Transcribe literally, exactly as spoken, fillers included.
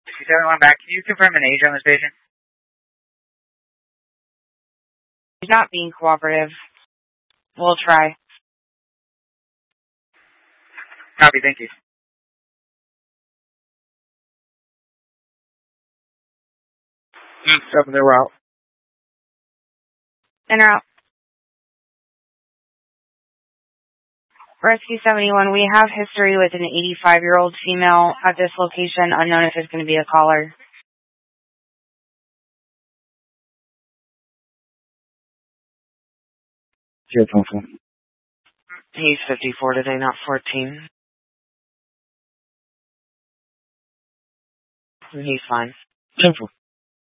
two seven one back. Can you confirm an age on this patient? He's not being cooperative. We'll try. Copy, thank you. Seven, they're out. In or out. Rescue seventy-one, we have history with an eighty-five-year-old female at this location, unknown if it's going to be a caller. Yeah, phone. He's fifty-four today, not fourteen. He's fine. ten four.